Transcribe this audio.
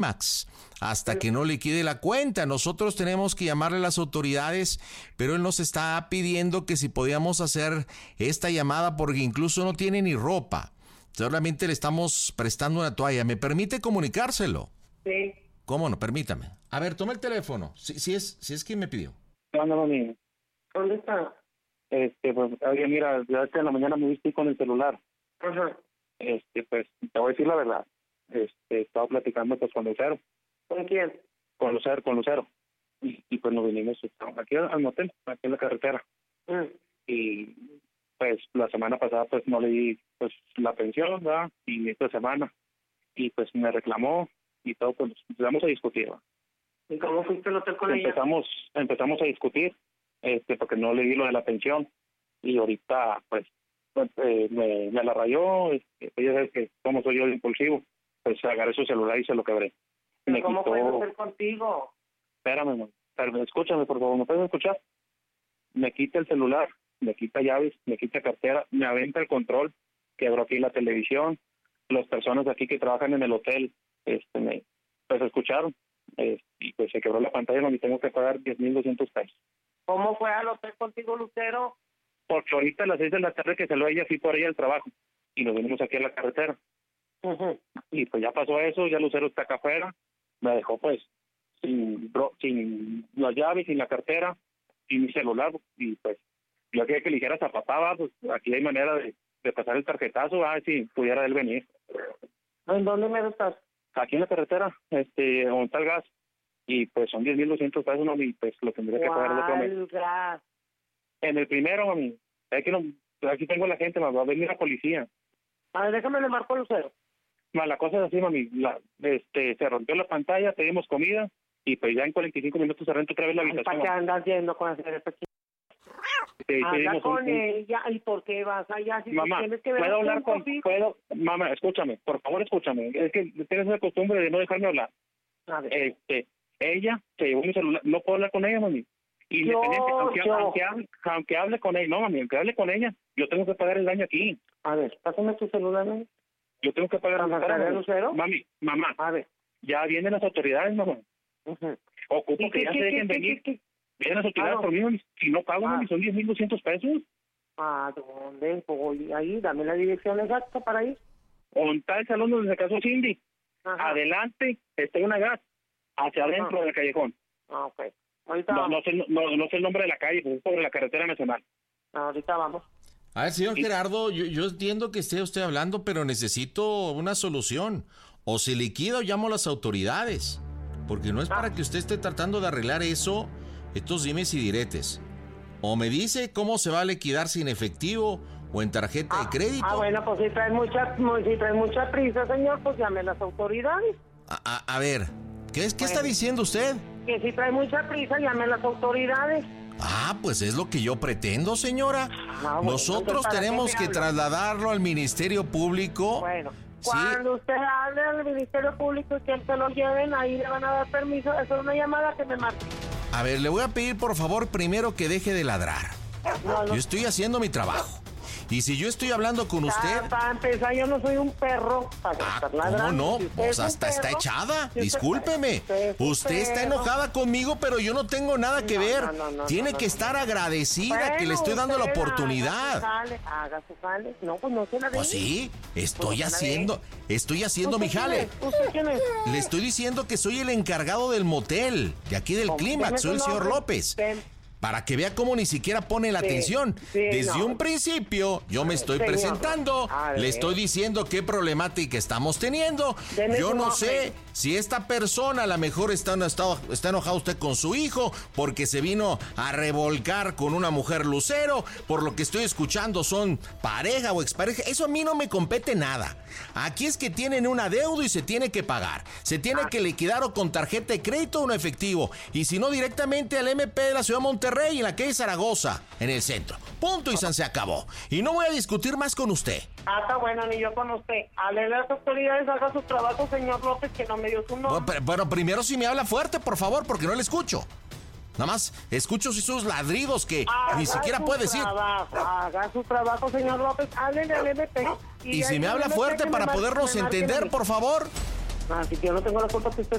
Max, hasta que no liquide la cuenta. Nosotros tenemos que llamarle a las autoridades, pero él nos está pidiendo que si podíamos hacer esta llamada porque incluso no tiene ni ropa. Solamente le estamos prestando una toalla. ¿Me permite comunicárselo? Sí. ¿Cómo no? Permítame. A ver, toma el teléfono. Si es quien me pidió. No, mami. ¿Dónde está? Pues, oye, mira, ya en la mañana me viste con el celular. Ajá. Pues, te voy a decir la verdad. Estaba platicando pues con Lucero. ¿Con quién? Con Lucero. Y pues nos vinimos aquí al motel, aquí en la carretera. Y pues la semana pasada pues no le di pues la pensión, ¿verdad? Y esta semana. Y pues me reclamó y todo, pues empezamos a discutir, ¿verdad? ¿Y cómo fuiste al hotel con ella? Empezamos a discutir, porque no le di lo de la pensión. Y ahorita pues me la rayó. Ella sabe que como soy yo de impulsivo, pues agarré su celular y se lo quebré. ¿Cómo puedo hacer contigo? Espérame, escúchame, por favor, ¿me puedes escuchar? Me quita el celular, me quita llaves, me quita cartera, me aventa el control, quebró aquí la televisión. Las personas aquí que trabajan en el hotel, pues escucharon, y pues se quebró la pantalla, y tengo que pagar 10,200 pesos. ¿Cómo fue al hotel contigo, Lucero? Porque ahorita a las 6 de la tarde que salió ella, fui por ella al trabajo, y nos venimos aquí a la carretera. Y pues ya pasó eso, ya Lucero está acá afuera, me dejó pues sin las llaves, sin la cartera, sin mi celular, y pues yo quería que le dijeras a papá, pues aquí hay manera de pasar el tarjetazo, si pudiera él venir. ¿En dónde me estás? Aquí en la carretera, donde está el gas, y pues son 10,200 pesos, ¿no? Y pues lo tendría que pagar el otro mes. Gas? En el primero, mami, aquí tengo a la gente, va a venir la policía. A ver, déjame le marco a Lucero. La cosa es así, mami, se rompió la pantalla, pedimos comida, y pues ya en 45 minutos se renta otra vez la habitación. ¿Para qué andas yendo con hacer esto aquí? Habla con ella, ¿y por qué vas allá? Si mamá, tienes que ver mamá, escúchame, por favor, escúchame, es que tienes una costumbre de no dejarme hablar. A ver. Ella se llevó mi celular, no puedo hablar con ella, mami. Aunque hable con ella, no, mami, aunque hable con ella, yo tengo que pagar el daño aquí. A ver, pásame tu celular, mami. Yo tengo que pagar el daño. Lucero? Mami, mamá, a ver, ya vienen las autoridades, mamá. Ocupo que ya se dejen venir. Vienen las autoridades por mí, mami. Si no pago, mami, son 10,200 pesos. ¿A dónde voy? Ahí, dame la dirección exacta para ir. ¿Dónde está el salón donde se casó Cindy? Adelante, está una gas. Hacia adentro del callejón. Ok. Ahorita no sé el nombre de la calle, pues es sobre la carretera nacional. Ahorita vamos. A ver, señor Gerardo, yo entiendo que esté usted hablando, pero necesito una solución. O se liquida o llamo a las autoridades. Porque no es para que usted esté tratando de arreglar eso, estos dimes y diretes. O me dice cómo se va a liquidar sin efectivo o en tarjeta de crédito. Bueno, pues si trae mucha prisa, señor, pues llame a las autoridades. A ver, ¿qué está diciendo usted? Que si trae mucha prisa, llame a las autoridades. Pues es lo que yo pretendo, señora. Nosotros tenemos que trasladarlo al Ministerio Público. Bueno, cuando usted hable al Ministerio Público y que se lo lleven, ahí le van a dar permiso. Eso es una llamada que me marque. A ver, le voy a pedir por favor primero que deje de ladrar. Yo estoy haciendo mi trabajo. Y si yo estoy hablando con usted... Para empezar, yo no soy un perro para estar ladrando. ¿Cómo no? Pues hasta está echada. Discúlpeme. Usted está enojada conmigo, pero yo no tengo nada que ver. Tiene que estar agradecida que le estoy dando la oportunidad. Haga su jale. No, pues no se la dé. Pues sí, estoy haciendo mi jale. ¿Usted quién es? Le estoy diciendo que soy el encargado del motel, de aquí del Clímax, soy el señor López. Para que vea cómo ni siquiera pone la atención. Desde un principio, yo me estoy presentando, le estoy diciendo qué problemática estamos teniendo. Yo no sé si esta persona a lo mejor está enojado usted con su hijo porque se vino a revolcar con una mujer Lucero. Por lo que estoy escuchando son pareja o expareja. Eso a mí no me compete nada. Aquí es que tienen un adeudo y se tiene que pagar. Se tiene que liquidar o con tarjeta de crédito o en efectivo. Y si no, directamente al MP de la ciudad de Monterrey, en la calle Zaragoza, en el centro. Punto y se acabó. Y no voy a discutir más con usted. Está bueno, ni yo con usted. Hable a las autoridades, haga su trabajo, señor López, que no me dio su nombre. Pero primero si me habla fuerte, por favor, porque no le escucho. Nada más escucho sus ladridos que ni siquiera puede decir. Haga su trabajo, señor López. Háblele al MP. Y si me habla fuerte para podernos entender, por favor. Así que yo no tengo la culpa que usted